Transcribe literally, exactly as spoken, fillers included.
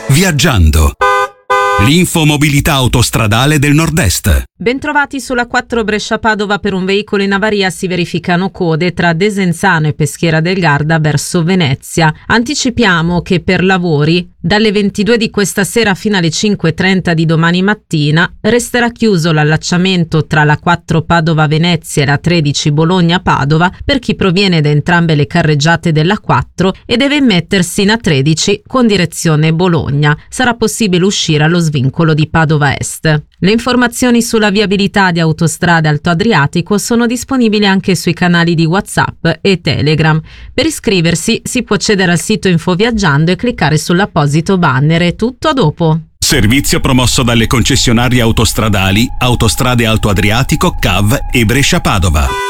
Viaggiando. L'infomobilità autostradale del Nord-Est. Bentrovati sulla quattro Brescia-Padova. Per un veicolo in avaria si verificano code tra Desenzano e Peschiera del Garda verso Venezia. Anticipiamo che per lavori dalle ventidue di questa sera fino alle cinque e trenta di domani mattina resterà chiuso l'allacciamento tra la quattro Padova-Venezia e la tredici Bologna-Padova per chi proviene da entrambe le carreggiate della quattro e deve immettersi in A tredici con direzione Bologna. Sarà possibile uscire allo svincolo di Padova Est. Le informazioni sulla viabilità di Autostrade Alto Adriatico sono disponibili anche sui canali di WhatsApp e Telegram. Per iscriversi si può accedere al sito Infoviaggiando e cliccare sull'apposito banner. È tutto, a dopo. Servizio promosso dalle concessionarie autostradali Autostrade Alto Adriatico, C A V e Brescia Padova.